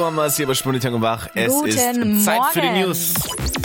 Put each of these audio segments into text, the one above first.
Uhr haben wir es hier bei Spunditang und Wach. Es Guten ist Zeit für die Morgen. News.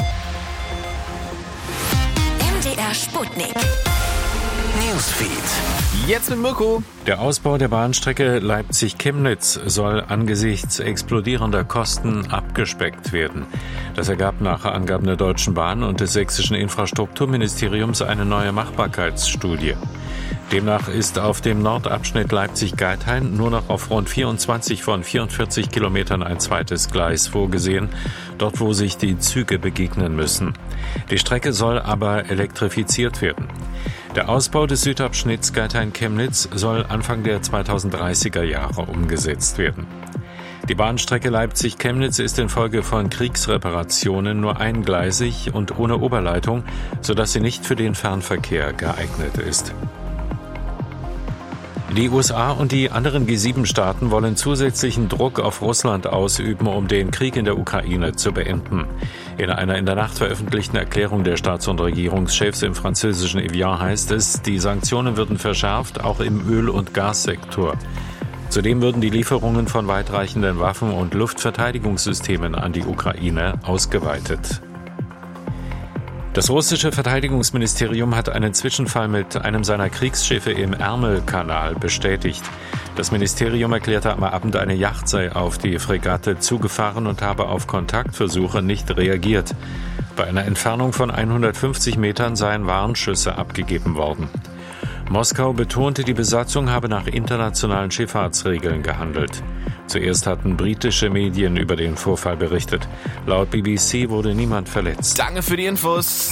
MDR Sputnik. Newsfeed. Jetzt mit Mirko. Der Ausbau der Bahnstrecke Leipzig-Chemnitz soll angesichts explodierender Kosten abgespeckt werden. Das ergab nach Angaben der Deutschen Bahn und des sächsischen Infrastrukturministeriums eine neue Machbarkeitsstudie. Demnach ist auf dem Nordabschnitt Leipzig-Geithain nur noch auf rund 24 von 44 Kilometern ein zweites Gleis vorgesehen, dort wo sich die Züge begegnen müssen. Die Strecke soll aber elektrifiziert werden. Der Ausbau des Südabschnitts Geithain-Chemnitz soll Anfang der 2030er Jahre umgesetzt werden. Die Bahnstrecke Leipzig-Chemnitz ist infolge von Kriegsreparationen nur eingleisig und ohne Oberleitung, sodass sie nicht für den Fernverkehr geeignet ist. Die USA und die anderen G7-Staaten wollen zusätzlichen Druck auf Russland ausüben, um den Krieg in der Ukraine zu beenden. In einer in der Nacht veröffentlichten Erklärung der Staats- und Regierungschefs im französischen Evian heißt es, die Sanktionen würden verschärft, auch im Öl- und Gassektor. Zudem würden die Lieferungen von weitreichenden Waffen und Luftverteidigungssystemen an die Ukraine ausgeweitet. Das russische Verteidigungsministerium hat einen Zwischenfall mit einem seiner Kriegsschiffe im Ärmelkanal bestätigt. Das Ministerium erklärte am Abend, eine Yacht sei auf die Fregatte zugefahren und habe auf Kontaktversuche nicht reagiert. Bei einer Entfernung von 150 Metern seien Warnschüsse abgegeben worden. Moskau betonte, die Besatzung habe nach internationalen Schifffahrtsregeln gehandelt. Zuerst hatten britische Medien über den Vorfall berichtet. Laut BBC wurde niemand verletzt. Danke für die Infos.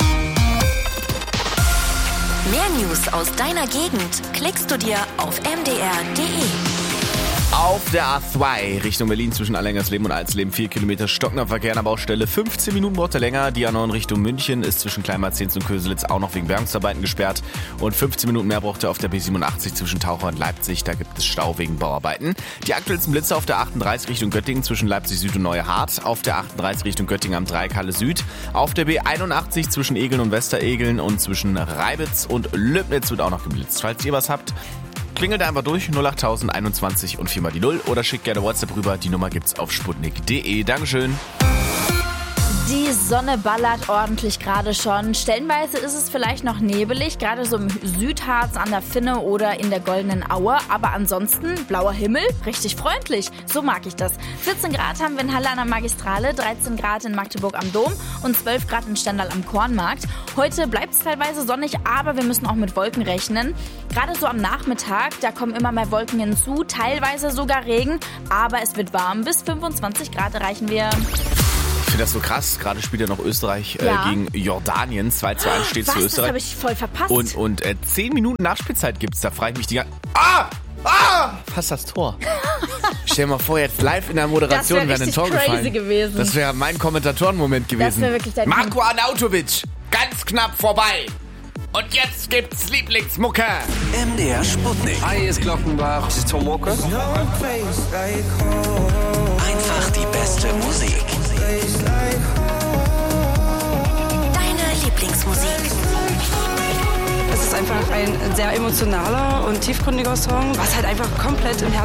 Mehr News aus deiner Gegend klickst du dir auf mdr.de. Auf der A2 Richtung Berlin zwischen Allengersleben und Alsleben 4 Kilometer stockender Verkehr an der Baustelle. 15 Minuten braucht er länger. Die A9 Richtung München ist zwischen Kleinmarzens und Köselitz auch noch wegen Bergungsarbeiten gesperrt. Und 15 Minuten mehr braucht er auf der B87 zwischen Taucher und Leipzig. Da gibt es Stau wegen Bauarbeiten. Die aktuellsten Blitze auf der 38 Richtung Göttingen zwischen Leipzig Süd und Neuhardt. Auf der 38 Richtung Göttingen am Dreieck Halle Süd. Auf der B81 zwischen Egeln und Westeregeln und zwischen Reibitz und Löbnitz wird auch noch geblitzt. Falls ihr was habt, klingelt einfach durch 08021 und 4 mal die 0 oder schickt gerne WhatsApp rüber. Die Nummer gibt's auf sputnik.de. Dankeschön. Die Sonne ballert ordentlich gerade schon. Stellenweise ist es vielleicht noch nebelig, gerade so im Südharz an der Finne oder in der Goldenen Aue. Aber ansonsten blauer Himmel, richtig freundlich. So mag ich das. 14 Grad haben wir in Halle an der Magistrale, 13 Grad in Magdeburg am Dom und 12 Grad in Stendal am Kornmarkt. Heute bleibt es teilweise sonnig, aber wir müssen auch mit Wolken rechnen. Gerade so am Nachmittag, da kommen immer mehr Wolken hinzu, teilweise sogar Regen. Aber es wird warm, bis 25 Grad erreichen wir. Ich finde das so krass. Gerade spielt ja noch Österreich gegen Jordanien. 2:1 steht es für Österreich. Das habe ich voll verpasst. Und 10 Minuten Nachspielzeit gibt's. Da frage ich mich die ganze... Fast das Tor. Stell dir mal vor, jetzt live in der Moderation wäre ein Tor gefallen. Gewesen. Das wäre mein Kommentatorenmoment gewesen. Das wäre wirklich dein Marko Arnautovic, ganz knapp vorbei. Und jetzt gibt's Lieblingsmucke. MDR Sputnik. Hi, hier ist Glockenbach. Das ist Tom Walker. Einfach die beste Musik. Deine Lieblingsmusik. Es ist einfach ein sehr emotionaler und tiefgründiger Song, was halt einfach komplett im Herzen